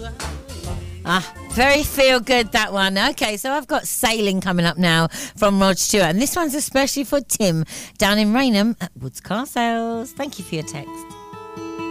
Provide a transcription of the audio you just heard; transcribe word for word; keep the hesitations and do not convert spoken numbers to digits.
Ah, very feel good, that one. Okay, so I've got Sailing coming up now from Rod Stewart, and this one's especially for Tim down in Rainham at Woods Car Sales. Thank you for your text.